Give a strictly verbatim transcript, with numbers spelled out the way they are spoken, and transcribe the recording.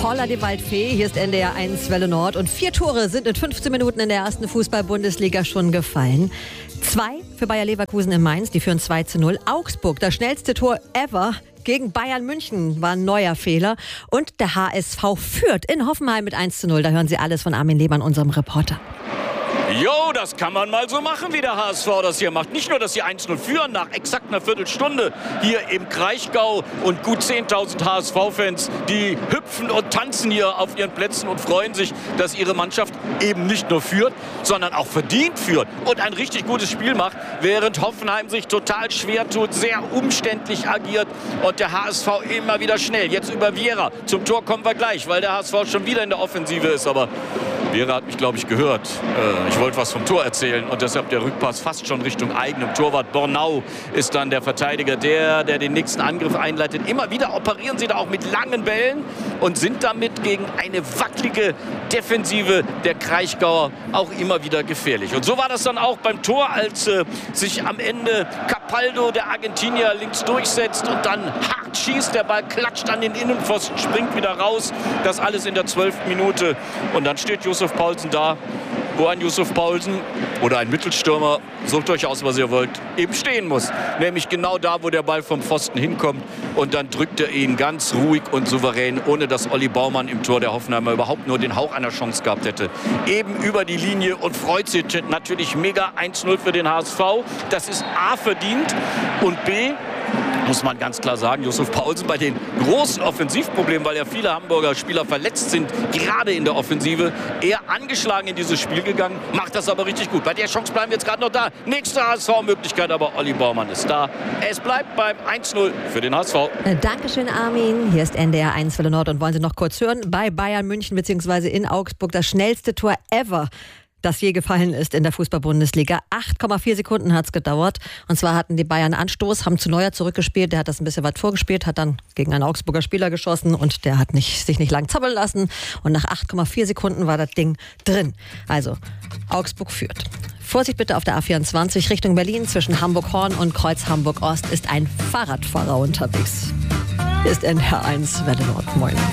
Holla die Waldfee, hier ist N D R eins Welle Nord und vier Tore sind in fünfzehn Minuten in der ersten Fußball-Bundesliga schon gefallen. Zwei für Bayer Leverkusen in Mainz, die führen zwei zu null. Augsburg, das schnellste Tor ever gegen Bayern München, war ein neuer Fehler. Und der H S V führt in Hoffenheim mit eins zu null. Da hören Sie alles von Armin Lehmann, unserem Reporter. Jo, das kann man mal so machen, wie der H S V das hier macht. Nicht nur, dass sie eins null führen nach exakt einer Viertelstunde hier im Kraichgau und gut zehntausend H S V-Fans, die hüpfen und tanzen hier auf ihren Plätzen und freuen sich, dass ihre Mannschaft eben nicht nur führt, sondern auch verdient führt und ein richtig gutes Spiel macht, während Hoffenheim sich total schwer tut, sehr umständlich agiert und der H S V immer wieder schnell. Jetzt über Viera. Zum Tor kommen wir gleich, weil der H S V schon wieder in der Offensive ist, aber Viera hat mich, glaube ich, gehört. Äh, ich wollte was vom Tor erzählen und deshalb der Rückpass fast schon Richtung eigenem Torwart. Bornau ist dann der Verteidiger, der, der den nächsten Angriff einleitet. Immer wieder operieren sie da auch mit langen Bällen und sind damit gegen eine wackelige Defensive der Kraichgauer auch immer wieder gefährlich. Und so war das dann auch beim Tor, als äh, sich am Ende Capaldo, der Argentinier, links durchsetzt und dann hart schießt. Der Ball klatscht an den Innenpfosten, springt wieder raus. Das alles in der zwölften Minute. Und dann steht Yussuf Poulsen da, wo ein Yussuf Poulsen oder ein Mittelstürmer, sucht euch aus, was ihr wollt, eben stehen muss. Nämlich genau da, wo der Ball vom Pfosten hinkommt. Und dann drückt er ihn ganz ruhig und souverän, ohne dass Olli Baumann im Tor der Hoffenheimer überhaupt nur den Hauch einer Chance gehabt hätte. Eben über die Linie und freut sich natürlich mega eins null für den H S V. Das ist A, verdient und B, muss man ganz klar sagen, Yussuf Poulsen bei den großen Offensivproblemen, weil ja viele Hamburger Spieler verletzt sind, gerade in der Offensive, eher angeschlagen in dieses Spiel gegangen, macht das aber richtig gut. Bei der Chance bleiben wir jetzt gerade noch da. Nächste H S V-Möglichkeit, aber Olli Baumann ist da. Es bleibt beim eins null für den H S V. Dankeschön, Armin. Hier ist N D R eins Welle Nord und wollen Sie noch kurz hören, bei Bayern München bzw. in Augsburg das schnellste Tor ever, das je gefallen ist in der Fußball-Bundesliga. acht Komma vier Sekunden hat es gedauert. Und zwar hatten die Bayern Anstoß, haben zu Neuer zurückgespielt. Der hat das ein bisschen weit vorgespielt, hat dann gegen einen Augsburger Spieler geschossen und der hat nicht, sich nicht lang zappeln lassen. Und nach acht Komma vier Sekunden war das Ding drin. Also, Augsburg führt. Vorsicht bitte auf der A vierundzwanzig Richtung Berlin. Zwischen Hamburg-Horn und Kreuz Hamburg-Ost ist ein Fahrradfahrer unterwegs. Hier ist N D R eins Welle Nord. Moin.